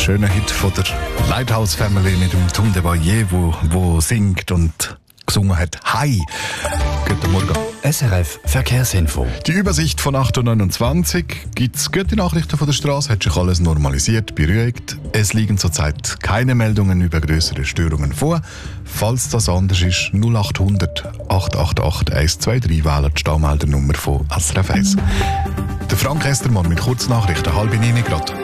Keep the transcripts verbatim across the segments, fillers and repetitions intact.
schöner Hit von der Lighthouse Family mit dem Tom de Boyer, wo, wo singt und gesungen hat. Hi! Guten Morgen. S R F Verkehrsinfo. Die Übersicht von acht Uhr neunundzwanzig. Gibt es gute Nachrichten von der Straße? Hat sich alles normalisiert, beruhigt. Es liegen zurzeit keine Meldungen über größere Störungen vor. Falls das anders ist, null acht hundert acht acht acht eins zwei drei wählen die Staumeldernummer von S R F eins. Der Frank Estermann mit Kurznachrichten, halb neun gerade.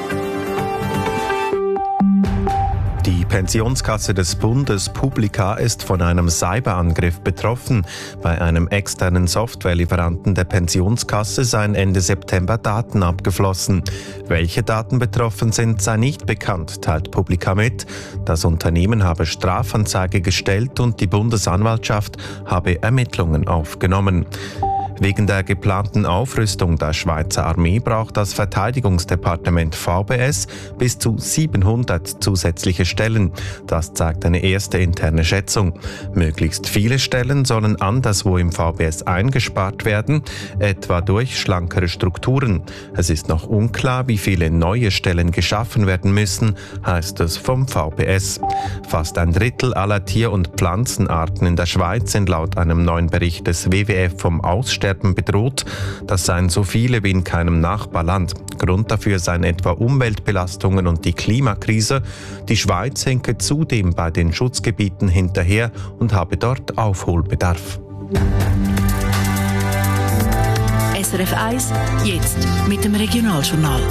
Die Pensionskasse des Bundes Publica ist von einem Cyberangriff betroffen. Bei einem externen Softwarelieferanten der Pensionskasse seien Ende September Daten abgeflossen. Welche Daten betroffen sind, sei nicht bekannt, teilt Publica mit. Das Unternehmen habe Strafanzeige gestellt und die Bundesanwaltschaft habe Ermittlungen aufgenommen. Wegen der geplanten Aufrüstung der Schweizer Armee braucht das Verteidigungsdepartement V B S bis zu siebenhundert zusätzliche Stellen. Das zeigt eine erste interne Schätzung. Möglichst viele Stellen sollen anderswo im V B S eingespart werden, etwa durch schlankere Strukturen. Es ist noch unklar, wie viele neue Stellen geschaffen werden müssen, heißt es vom V B S. Fast ein Drittel aller Tier- und Pflanzenarten in der Schweiz sind laut einem neuen Bericht des W W F vom Aussterben bedroht. Das seien so viele wie in keinem Nachbarland. Grund dafür seien etwa Umweltbelastungen und die Klimakrise. Die Schweiz hinke zudem bei den Schutzgebieten hinterher und habe dort Aufholbedarf. S R F eins, jetzt mit dem Regionaljournal.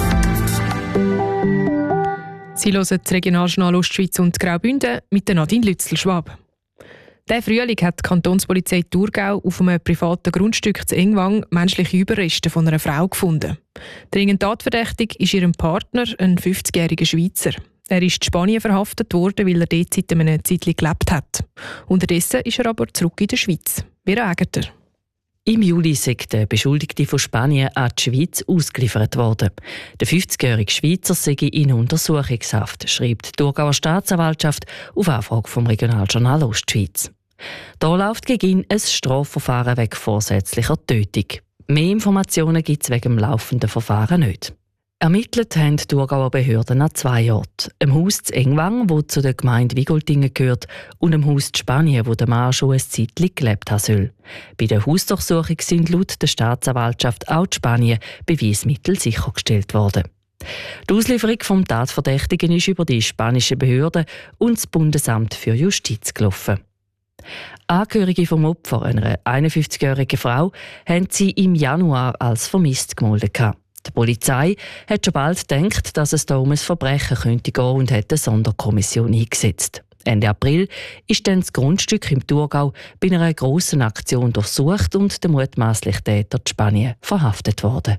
Sie hören das Regionaljournal Ostschweiz und Graubünden mit der Nadine Lützel-Schwab. Der Frühling hat die Kantonspolizei Thurgau auf einem privaten Grundstück zu Engwang menschliche Überreste von einer Frau gefunden. Dringend tatverdächtig ist ihrem Partner, ein fünfzigjähriger Schweizer. Er ist in Spanien verhaftet worden, weil er dort seit einer Zeit gelebt hat. Unterdessen ist er aber zurück in der Schweiz. Vera Aegerter. Im Juli ist der Beschuldigte von Spanien an die Schweiz ausgeliefert worden. Der fünfzigjährige Schweizer sei in Untersuchungshaft, schreibt die Thurgauer Staatsanwaltschaft auf Anfrage vom Regionaljournal Ostschweiz. Da läuft gegen ihn ein Strafverfahren wegen vorsätzlicher Tötung. Mehr Informationen gibt es wegen dem laufenden Verfahren nicht. Ermittelt haben die Thurgauer Behörden an zwei Orten. Im Haus zu Engwang, wo zu der Gemeinde Wigoltingen gehört, und im Haus zu Spanien, wo der Mann schon ein Zeitchen gelebt haben soll. Bei der Hausdurchsuchung sind laut der Staatsanwaltschaft auch in Spanien Beweismittel sichergestellt worden. Die Auslieferung vom Tatverdächtigen ist über die spanischen Behörden und das Bundesamt für Justiz gelaufen. Angehörige vom Opfer, einer einundfünfzigjährigen Frau, haben sie im Januar als vermisst gemeldet. Die Polizei hat schon bald gedacht, dass es da um ein Verbrechen könnte gehen und hat eine Sonderkommission eingesetzt. Ende April ist dann das Grundstück im Thurgau bei einer grossen Aktion durchsucht und der mutmaßliche Täter in Spanien verhaftet worden.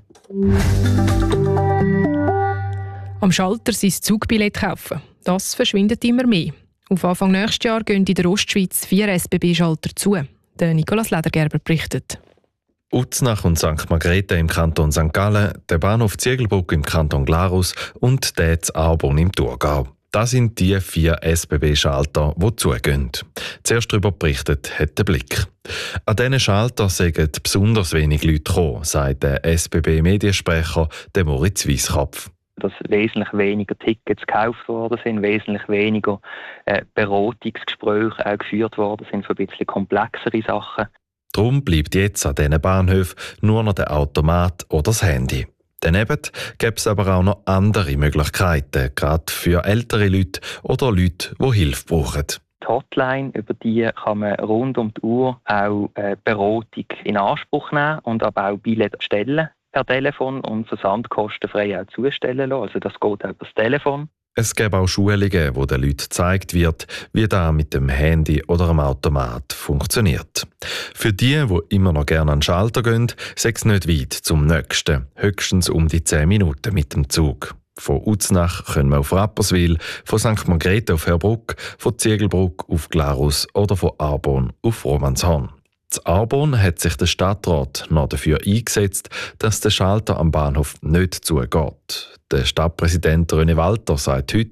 Am Schalter sein Zugbillett kaufen. Das verschwindet immer mehr. Auf Anfang nächstes Jahr gehen in der Ostschweiz vier S B B-Schalter zu. Der Nicolas Ledergerber berichtet. Uznach und Sankt Margrethe im Kanton Sankt Gallen, der Bahnhof Ziegelbrück im Kanton Glarus und der zu Arbon im Thurgau. Das sind die vier S B B-Schalter, die zugehen. Zuerst darüber berichtet hat der Blick. An diesen Schalter sind besonders wenig Leute gekommen, sagt der S B B-Mediensprecher Moritz Weisskopf. Dass wesentlich weniger Tickets gekauft worden sind, wesentlich weniger äh, Beratungsgespräche auch geführt worden sind für ein bisschen komplexere Sachen. Darum bleibt jetzt an diesen Bahnhöfen nur noch der Automat oder das Handy. Daneben gäbe es aber auch noch andere Möglichkeiten, gerade für ältere Leute oder Leute, die Hilfe brauchen. Die Hotline, über die kann man rund um die Uhr auch äh, Beratung in Anspruch nehmen und aber auch Billett stellen per Telefon und versandkostenfrei auch zustellen lassen. Also das geht auch über das Telefon. Es gibt auch Schulungen, wo den Leuten gezeigt wird, wie das mit dem Handy oder dem Automat funktioniert. Für die, die immer noch gerne an den Schalter gehen, sei es nicht weit zum nächsten, höchstens um die zehn Minuten mit dem Zug. Von Uznach können wir auf Rapperswil, von Sankt Margrethe auf Herbruck, von Ziegelbrück auf Glarus oder von Arbon auf Romanshorn. In Arbon hat sich der Stadtrat noch dafür eingesetzt, dass der Schalter am Bahnhof nicht zugeht. Der Stadtpräsident René Walter sagt heute: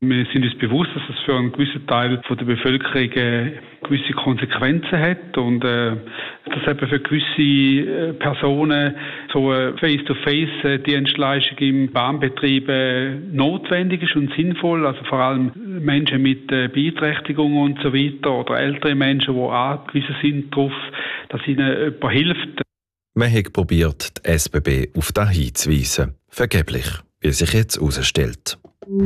Wir sind uns bewusst, dass es für einen gewissen Teil von der Bevölkerung äh, gewisse Konsequenzen hat und äh, dass eben für gewisse äh, Personen so eine Face-to-Face-Dienstleistung im Bahnbetrieb äh, notwendig ist und sinnvoll. Also vor allem Menschen mit äh, Beeinträchtigungen und so weiter oder ältere Menschen, die angewiesen sind darauf, dass ihnen jemand hilft. Man hat probiert, die S B B auf das hinzuweisen. Vergeblich, wie sich jetzt herausstellt.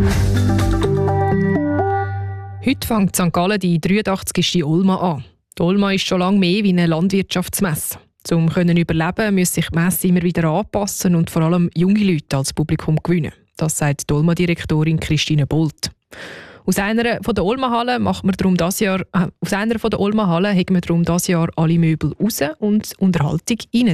Heute fängt Sankt Gallen die dreiundachtzigste Olma an. Die Olma ist schon lange mehr wie eine Landwirtschaftsmesse. Um zu überleben, müssen sich die Messe immer wieder anpassen und vor allem junge Leute als Publikum gewinnen. Das sagt die Olma-Direktorin Christine Bolt. Aus einer von der Olma-Hallen macht man darum das Jahr, äh, aus einer von der Olma-Hallen hat man darum das Jahr alle Möbel raus und Unterhaltung rein.